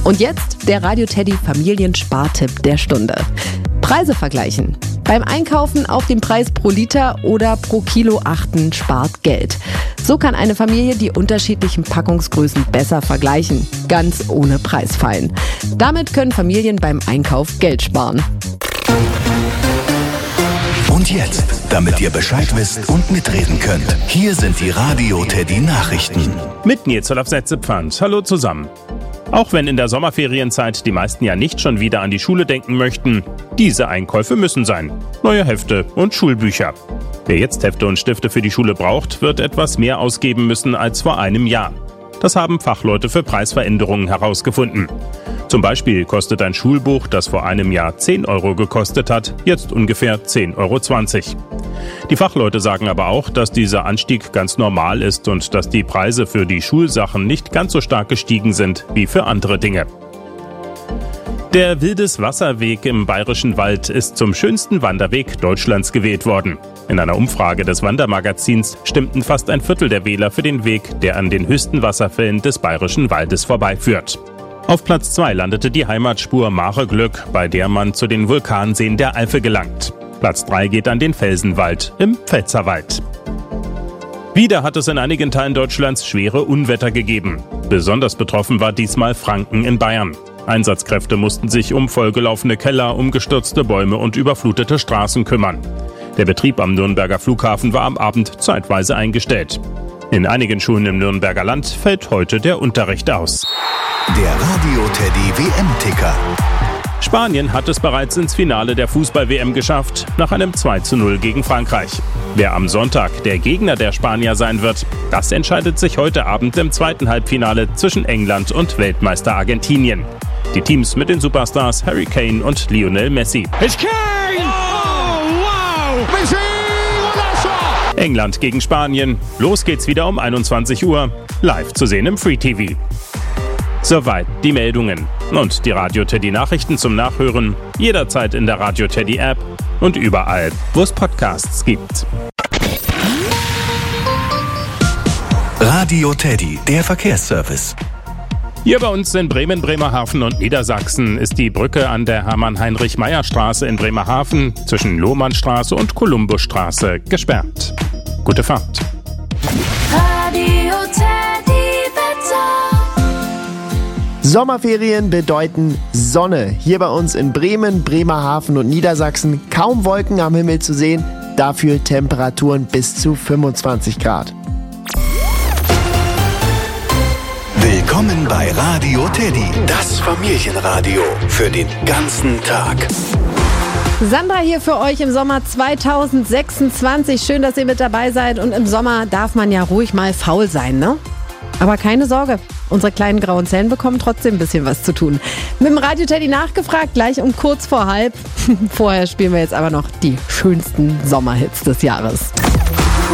Und jetzt der Radio Teddy Familienspartipp der Stunde. Preise vergleichen. Beim Einkaufen auf den Preis pro Liter oder pro Kilo achten spart Geld. So kann eine Familie die unterschiedlichen Packungsgrößen besser vergleichen, ganz ohne Preisfallen. Damit können Familien beim Einkauf Geld sparen. Und jetzt, damit ihr Bescheid wisst und mitreden könnt, hier sind die Radio Teddy Nachrichten. Mit Nils Olaf Setzepfand. Hallo zusammen. Auch wenn in der Sommerferienzeit die meisten ja nicht schon wieder an die Schule denken möchten, diese Einkäufe müssen sein. Neue Hefte und Schulbücher. Wer jetzt Hefte und Stifte für die Schule braucht, wird etwas mehr ausgeben müssen als vor einem Jahr. Das haben Fachleute für Preisveränderungen herausgefunden. Zum Beispiel kostet ein Schulbuch, das vor einem Jahr 10 Euro gekostet hat, jetzt ungefähr 10,20 Euro. Die Fachleute sagen aber auch, dass dieser Anstieg ganz normal ist und dass die Preise für die Schulsachen nicht ganz so stark gestiegen sind wie für andere Dinge. Der Wildeswasserweg im Bayerischen Wald ist zum schönsten Wanderweg Deutschlands gewählt worden. In einer Umfrage des Wandermagazins stimmten fast ein Viertel der Wähler für den Weg, der an den höchsten Wasserfällen des Bayerischen Waldes vorbeiführt. Auf Platz 2 landete die Heimatspur Mare-Glück, bei der man zu den Vulkanseen der Eifel gelangt. Platz 3 geht an den Felsenwald im Pfälzerwald. Wieder hat es in einigen Teilen Deutschlands schwere Unwetter gegeben. Besonders betroffen war diesmal Franken in Bayern. Einsatzkräfte mussten sich um vollgelaufene Keller, umgestürzte Bäume und überflutete Straßen kümmern. Der Betrieb am Nürnberger Flughafen war am Abend zeitweise eingestellt. In einigen Schulen im Nürnberger Land fällt heute der Unterricht aus. Der Radio Teddy WM-Ticker. Spanien hat es bereits ins Finale der Fußball-WM geschafft, nach einem 2:0 gegen Frankreich. Wer am Sonntag der Gegner der Spanier sein wird, das entscheidet sich heute Abend im zweiten Halbfinale zwischen England und Weltmeister Argentinien. Die Teams mit den Superstars Harry Kane und Lionel Messi. It's Kane! Oh, wow! Messi! England gegen Spanien. Los geht's wieder um 21 Uhr. Live zu sehen im Free TV. Soweit die Meldungen. Und die Radio Teddy Nachrichten zum Nachhören jederzeit in der Radio Teddy App und überall, wo es Podcasts gibt. Radio Teddy, der Verkehrsservice. Hier bei uns in Bremen, Bremerhaven und Niedersachsen ist die Brücke an der Hermann-Heinrich-Meyer-Straße in Bremerhaven zwischen Lohmannstraße und Kolumbusstraße gesperrt. Gute Fahrt. Radio Teddy Wetter. Sommerferien bedeuten Sonne. Hier bei uns in Bremen, Bremerhaven und Niedersachsen kaum Wolken am Himmel zu sehen, dafür Temperaturen bis zu 25 Grad. Willkommen bei Radio Teddy, das Familienradio für den ganzen Tag. Sandra hier für euch im Sommer 2026. Schön, dass ihr mit dabei seid. Und im Sommer darf man ja ruhig mal faul sein, ne? Aber keine Sorge, unsere kleinen grauen Zellen bekommen trotzdem ein bisschen was zu tun. Mit dem Radio Teddy nachgefragt, gleich um kurz vor halb. Vorher spielen wir jetzt aber noch die schönsten Sommerhits des Jahres.